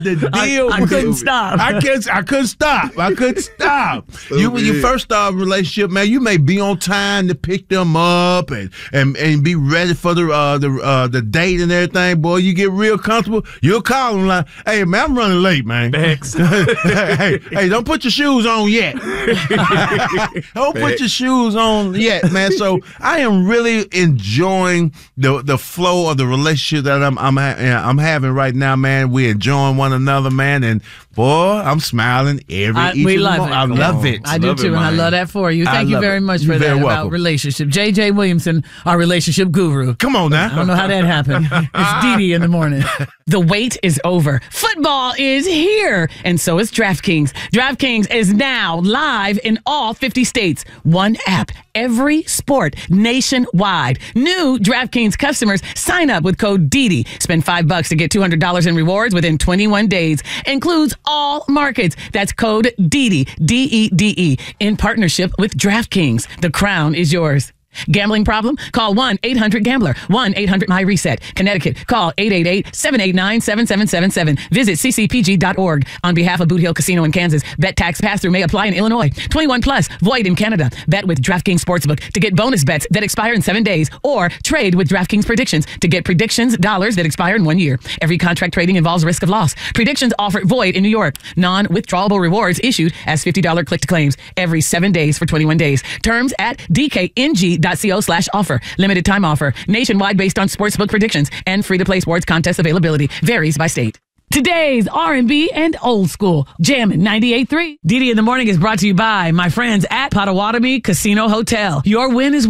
The deal. I couldn't stop. I couldn't stop. When you first start a relationship, man, you may be on time to pick them up and be ready for the date and everything. Boy, you get real comfortable. You'll call them like, "Hey, man, I'm running late, man. hey, don't put your shoes on yet. Don't put your shoes on yet, man." So I am really enjoying the flow of the relationship that I'm having right now, man. We're enjoying one another, man, and boy, I'm smiling we love it. I love it. I do too, and I love that for you. Thank you very much for that about relationship. J.J. Williamson, our relationship guru. Come on now. I don't know how that happened. It's Dee Dee in the morning. The wait is over. Football is here, and so is DraftKings. DraftKings is now live in all 50 states. One app, every sport, nationwide. New DraftKings customers sign up with code DEDE. Spend $5 to get $200 in rewards within 21 days. Includes all markets. That's code DEDE, D-E-D-E, in partnership with DraftKings. The crown is yours. Gambling problem? Call 1-800-GAMBLER. 1-800-MY-RESET. Connecticut. Call 888-789-7777. Visit ccpg.org. On behalf of Boot Hill Casino in Kansas, bet tax pass-through may apply in Illinois. 21 plus. Void in Canada. Bet with DraftKings Sportsbook to get bonus bets that expire in 7 days, or trade with DraftKings Predictions to get predictions dollars that expire in 1 year. Every contract trading involves risk of loss. Predictions offer void in New York. Non-withdrawable rewards issued as $50 click to claims every 7 days for 21 days. Terms at dkng.co/offer. Limited time offer. Nationwide based on sportsbook predictions and free-to-play sports contest availability. Varies by state. Today's R&B and old school. Jammin' 98.3. Dee Dee in the Morning is brought to you by my friends at Potawatomi Casino Hotel. Your win is